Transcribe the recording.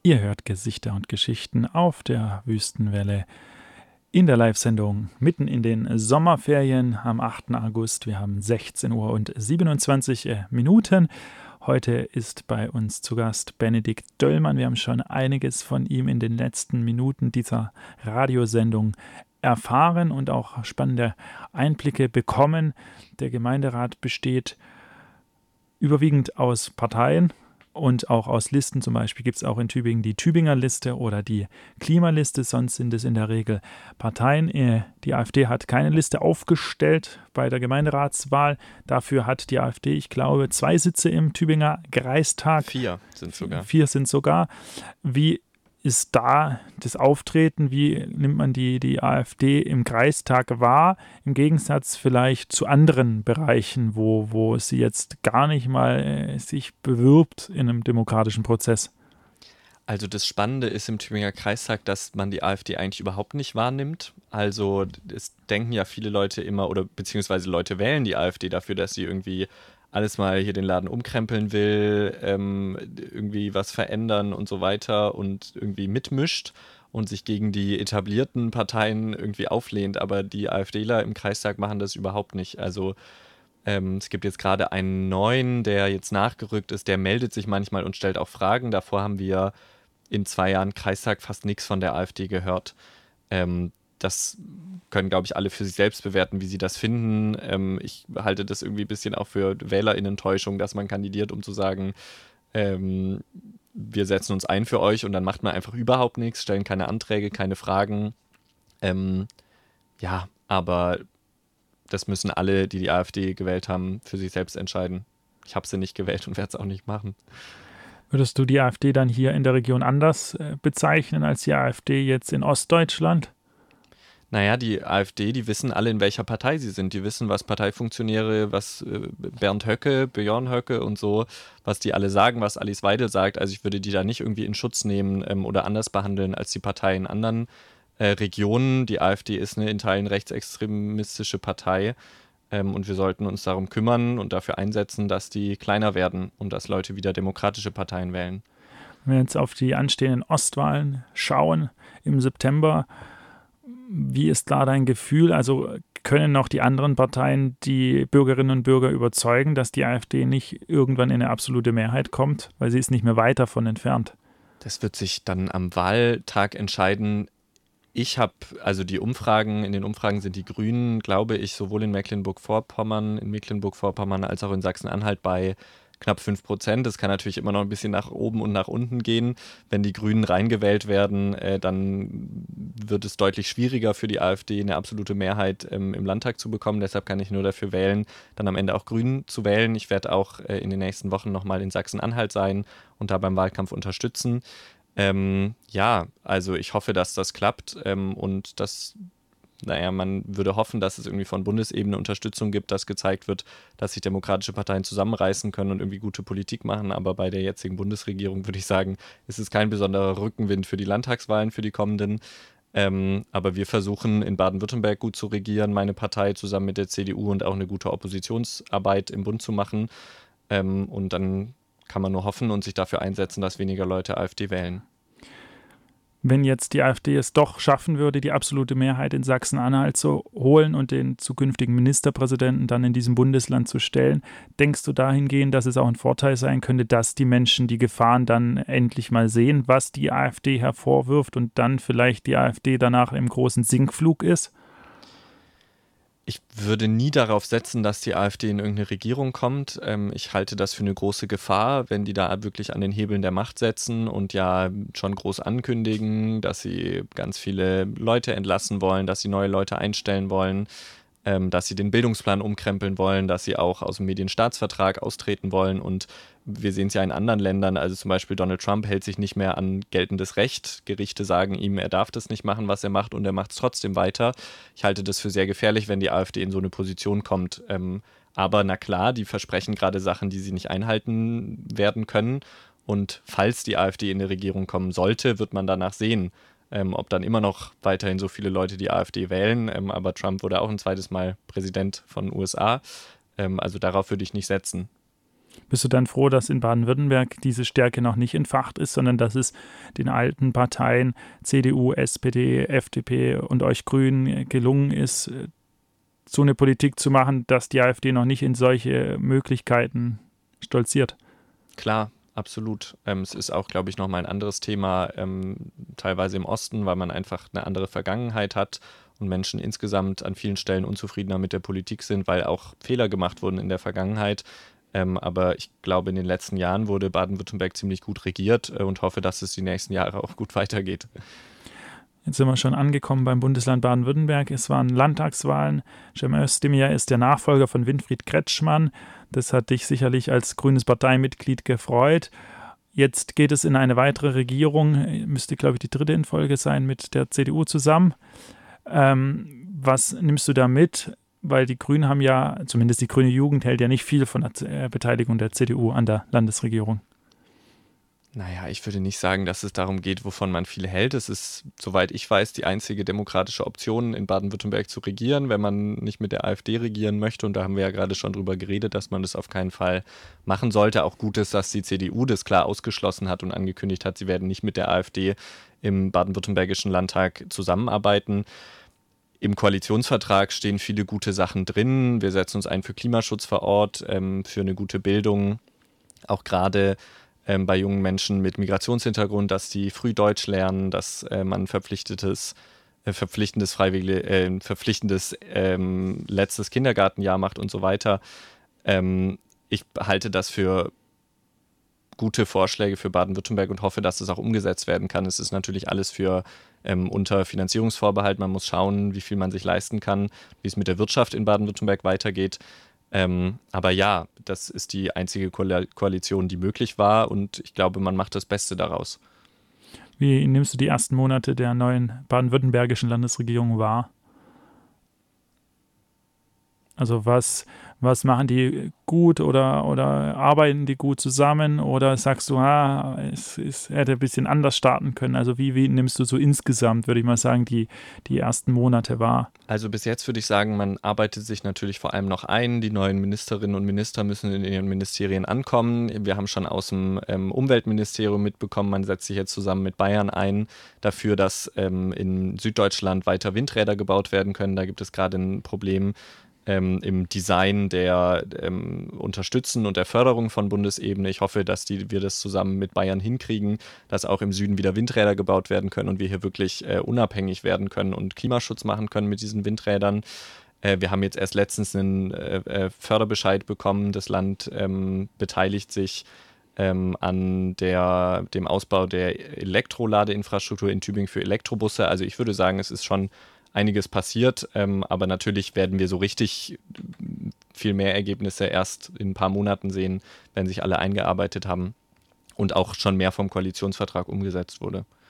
Ihr hört Gesichter und Geschichten auf der Wüstenwelle in der Live-Sendung mitten in den Sommerferien am 8. August. Wir haben 16 Uhr und 27 Minuten. Heute ist bei uns zu Gast Benedikt Döllmann. Wir haben schon einiges von ihm in den letzten Minuten dieser Radiosendung erfahren und auch spannende Einblicke bekommen. Der Gemeinderat besteht überwiegend aus Parteien und auch aus Listen. Zum Beispiel gibt es auch in Tübingen die Tübinger Liste oder die Klimaliste. Sonst sind es in der Regel Parteien. Die AfD hat keine Liste aufgestellt bei der Gemeinderatswahl. Dafür hat die AfD, ich glaube, 2 Sitze im Tübinger Kreistag. 4 sind sogar. 4 sind sogar. Wie ist da das Auftreten? Wie nimmt man die AfD im Kreistag wahr? Im Gegensatz vielleicht zu anderen Bereichen, wo sie jetzt gar nicht mal sich bewirbt in einem demokratischen Prozess. Also das Spannende ist im Tübinger Kreistag, dass man die AfD eigentlich überhaupt nicht wahrnimmt. Also es denken ja viele Leute immer, oder beziehungsweise Leute wählen die AfD dafür, dass sie irgendwie alles mal hier den Laden umkrempeln will, irgendwie was verändern und so weiter und irgendwie mitmischt und sich gegen die etablierten Parteien irgendwie auflehnt. Aber die AfDler im Kreistag machen das überhaupt nicht. Also es gibt jetzt gerade einen neuen, der jetzt nachgerückt ist, der meldet sich manchmal und stellt auch Fragen. Davor haben wir in 2 Jahren Kreistag fast nichts von der AfD gehört. Das können, glaube ich, alle für sich selbst bewerten, wie sie das finden. Ich halte das irgendwie ein bisschen auch für WählerInnen-Täuschung, dass man kandidiert, um zu sagen, wir setzen uns ein für euch und dann macht man einfach überhaupt nichts, stellen keine Anträge, keine Fragen. Ja, aber das müssen alle, die die AfD gewählt haben, für sich selbst entscheiden. Ich habe sie nicht gewählt und werde es auch nicht machen. Würdest du die AfD dann hier in der Region anders bezeichnen als die AfD jetzt in Ostdeutschland? Naja, die AfD, die wissen alle, in welcher Partei sie sind. Die wissen, was Parteifunktionäre, was Bernd Höcke, Björn Höcke und so, was die alle sagen, was Alice Weidel sagt. Also ich würde die da nicht irgendwie in Schutz nehmen oder anders behandeln als die Partei in anderen Regionen. Die AfD ist eine in Teilen rechtsextremistische Partei und wir sollten uns darum kümmern und dafür einsetzen, dass die kleiner werden und dass Leute wieder demokratische Parteien wählen. Wenn wir jetzt auf die anstehenden Ostwahlen schauen im September, wie ist da dein Gefühl? Also können noch die anderen Parteien die Bürgerinnen und Bürger überzeugen, dass die AfD nicht irgendwann in eine absolute Mehrheit kommt? Weil sie ist nicht mehr weit davon entfernt. Das wird sich dann am Wahltag entscheiden. Also in den Umfragen sind die Grünen, glaube ich, sowohl in Mecklenburg-Vorpommern als auch in Sachsen-Anhalt bei knapp 5%. Das kann natürlich immer noch ein bisschen nach oben und nach unten gehen. Wenn die Grünen reingewählt werden, dann wird es deutlich schwieriger für die AfD, eine absolute Mehrheit im Landtag zu bekommen. Deshalb kann ich nur dafür wählen, dann am Ende auch Grün zu wählen. Ich werde auch in den nächsten Wochen nochmal in Sachsen-Anhalt sein und da beim Wahlkampf unterstützen. Ja, also ich hoffe, dass das klappt und dass, man würde hoffen, dass es irgendwie von Bundesebene Unterstützung gibt, dass gezeigt wird, dass sich demokratische Parteien zusammenreißen können und irgendwie gute Politik machen. Aber bei der jetzigen Bundesregierung würde ich sagen, ist es kein besonderer Rückenwind für die Landtagswahlen, für die kommenden. Aber wir versuchen in Baden-Württemberg gut zu regieren, meine Partei zusammen mit der CDU und auch eine gute Oppositionsarbeit im Bund zu machen. Und dann kann man nur hoffen und sich dafür einsetzen, dass weniger Leute AfD wählen. Wenn jetzt die AfD es doch schaffen würde, die absolute Mehrheit in Sachsen-Anhalt zu holen und den zukünftigen Ministerpräsidenten dann in diesem Bundesland zu stellen, denkst du dahingehend, dass es auch ein Vorteil sein könnte, dass die Menschen die Gefahren dann endlich mal sehen, was die AfD hervorwirft und dann vielleicht die AfD danach im großen Sinkflug ist? Ich würde nie darauf setzen, dass die AfD in irgendeine Regierung kommt. Ich halte das für eine große Gefahr, wenn die da wirklich an den Hebeln der Macht setzen und ja schon groß ankündigen, dass sie ganz viele Leute entlassen wollen, dass sie neue Leute einstellen wollen, dass sie den Bildungsplan umkrempeln wollen, dass sie auch aus dem Medienstaatsvertrag austreten wollen. Und wir sehen es ja in anderen Ländern, also zum Beispiel Donald Trump hält sich nicht mehr an geltendes Recht. Gerichte sagen ihm, er darf das nicht machen, was er macht, und er macht es trotzdem weiter. Ich halte das für sehr gefährlich, wenn die AfD in so eine Position kommt. Aber na klar, die versprechen gerade Sachen, die sie nicht einhalten werden können. Und falls die AfD in die Regierung kommen sollte, wird man danach sehen, ob dann immer noch weiterhin so viele Leute die AfD wählen. Aber Trump wurde auch ein zweites Mal Präsident von den USA. Also darauf würde ich nicht setzen. Bist du dann froh, dass in Baden-Württemberg diese Stärke noch nicht entfacht ist, sondern dass es den alten Parteien CDU, SPD, FDP und euch Grünen gelungen ist, so eine Politik zu machen, dass die AfD noch nicht in solche Möglichkeiten stolziert? Klar, absolut. Es ist auch, glaube ich, nochmal ein anderes Thema, teilweise im Osten, weil man einfach eine andere Vergangenheit hat und Menschen insgesamt an vielen Stellen unzufriedener mit der Politik sind, weil auch Fehler gemacht wurden in der Vergangenheit. Aber ich glaube, in den letzten Jahren wurde Baden-Württemberg ziemlich gut regiert und hoffe, dass es die nächsten Jahre auch gut weitergeht. Jetzt sind wir schon angekommen beim Bundesland Baden-Württemberg. Es waren Landtagswahlen. Cem Özdemir ist der Nachfolger von Winfried Kretschmann. Das hat dich sicherlich als grünes Parteimitglied gefreut. Jetzt geht es in eine weitere Regierung, müsste, glaube ich, die 3. in Folge sein, mit der CDU zusammen. Was nimmst du da mit? Weil die Grünen haben ja, zumindest die grüne Jugend hält ja nicht viel von der Beteiligung der CDU an der Landesregierung. Naja, ich würde nicht sagen, dass es darum geht, wovon man viel hält. Es ist, soweit ich weiß, die einzige demokratische Option, in Baden-Württemberg zu regieren, wenn man nicht mit der AfD regieren möchte. Und da haben wir ja gerade schon drüber geredet, dass man das auf keinen Fall machen sollte. Auch gut ist, dass die CDU das klar ausgeschlossen hat und angekündigt hat, sie werden nicht mit der AfD im baden-württembergischen Landtag zusammenarbeiten. Im Koalitionsvertrag stehen viele gute Sachen drin. Wir setzen uns ein für Klimaschutz vor Ort, für eine gute Bildung, auch gerade bei jungen Menschen mit Migrationshintergrund, dass die früh Deutsch lernen, dass man verpflichtendes letztes Kindergartenjahr macht und so weiter. Ich halte das für gute Vorschläge für Baden-Württemberg und hoffe, dass es auch umgesetzt werden kann. Es ist natürlich alles unter Finanzierungsvorbehalt. Man muss schauen, wie viel man sich leisten kann, wie es mit der Wirtschaft in Baden-Württemberg weitergeht. Aber ja, das ist die einzige Koalition, die möglich war und ich glaube, man macht das Beste daraus. Wie nimmst du die ersten Monate der neuen baden-württembergischen Landesregierung wahr? Also was machen die gut oder arbeiten die gut zusammen oder sagst du, es hätte ein bisschen anders starten können? Also wie nimmst du so insgesamt, würde ich mal sagen, die ersten Monate wahr? Also bis jetzt würde ich sagen, man arbeitet sich natürlich vor allem noch ein. Die neuen Ministerinnen und Minister müssen in ihren Ministerien ankommen. Wir haben schon aus dem Umweltministerium mitbekommen, man setzt sich jetzt zusammen mit Bayern ein dafür, dass in Süddeutschland weiter Windräder gebaut werden können. Da gibt es gerade ein Problem im Design der Unterstützen und der Förderung von Bundesebene. Ich hoffe, dass wir das zusammen mit Bayern hinkriegen, dass auch im Süden wieder Windräder gebaut werden können und wir hier wirklich unabhängig werden können und Klimaschutz machen können mit diesen Windrädern. Wir haben jetzt erst letztens einen Förderbescheid bekommen. Das Land beteiligt sich an dem Ausbau der Elektroladeinfrastruktur in Tübingen für Elektrobusse. Also ich würde sagen, es ist schon einiges passiert, aber natürlich werden wir so richtig viel mehr Ergebnisse erst in ein paar Monaten sehen, wenn sich alle eingearbeitet haben und auch schon mehr vom Koalitionsvertrag umgesetzt wurde.